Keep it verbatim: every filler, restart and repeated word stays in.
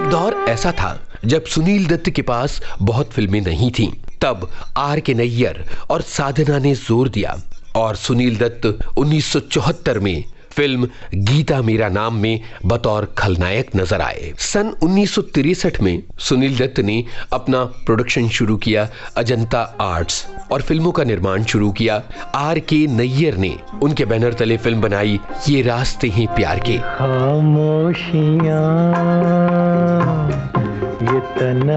एक दौर ऐसा था जब सुनील दत्त के पास बहुत फिल्में नहीं थीं। तब आर के नैयर और साधना ने जोर दिया और सुनील दत्त उन्नीस सौ चौहत्तर में फिल्म गीता मेरा नाम में बतौर खलनायक नजर आए। सन उन्नीस सौ तिरसठ में सुनील दत्त ने अपना प्रोडक्शन शुरू किया अजंता आर्ट्स और फिल्मों का निर्माण शुरू किया। आर के नैयर ने उनके बैनर तले फिल्म बनाई ये रास्ते हैं प्यार के। खामोशियां ये तना